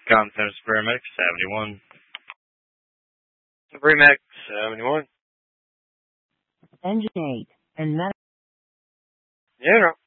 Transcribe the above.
Common Paramedic 71. Remax 71. Engine 8 and medical. Yeah, no.